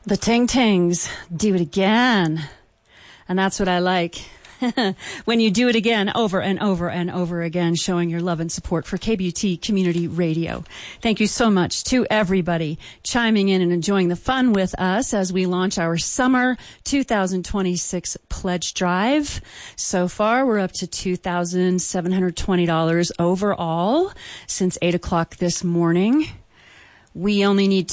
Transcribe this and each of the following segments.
The Ting Tings do it again. And that's what I like. When you do it again over and over and over again, showing your love and support for KBUT Community Radio. Thank you so much to everybody chiming in and enjoying the fun with us as we launch our summer 2026 pledge drive. So far, we're up to $2,720 overall since 8 o'clock this morning. We only need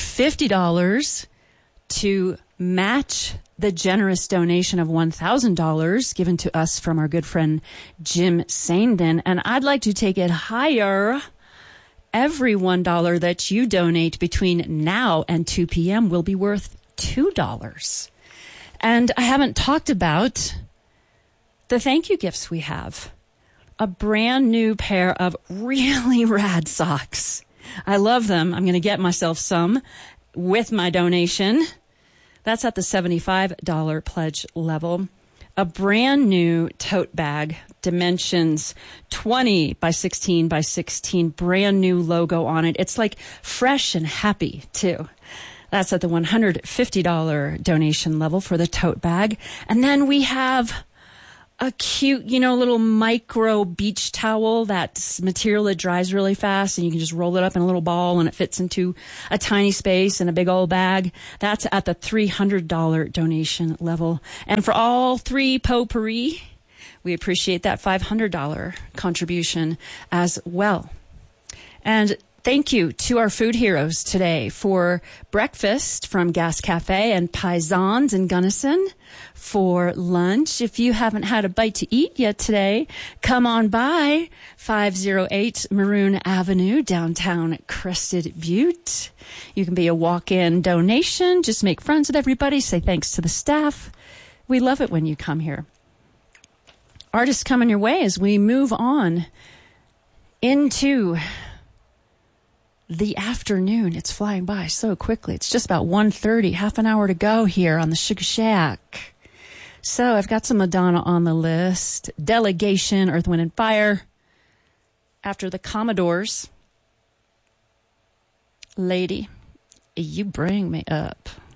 $250 to match the generous donation of $1,000 given to us from our good friend Jim Sandin. And I'd like to take it higher. Every $1 that you donate between now and 2 p.m. will be worth $2. And I haven't talked about the thank you gifts we have. A brand new pair of really rad socks. I love them. I'm going to get myself some with my donation. That's at the $75 pledge level. A brand new tote bag, dimensions 20 by 16 by 16, brand new logo on it. It's like fresh and happy too. That's at the $150 donation level for the tote bag. And then we have a cute, little micro beach towel, that material that dries really fast and you can just roll it up in a little ball and it fits into a tiny space in a big old bag. That's at the $300 donation level. And for all three potpourri, we appreciate that $500 contribution as well. And thank you to our food heroes today for breakfast from Gas Cafe and Paisans in Gunnison. For lunch, if you haven't had a bite to eat yet today, come on by 508 Maroon Avenue, downtown Crested Butte. You can be a walk-in donation. Just make friends with everybody. Say thanks to the staff. We love it when you come here. Artists coming your way as we move on into the afternoon. It's flying by so quickly. It's just about 1:30, half an hour to go here on the Sugar Shack. So I've got some Madonna on the list. Delegation, Earth, Wind, and Fire. After the Commodores. Lady, you bring me up.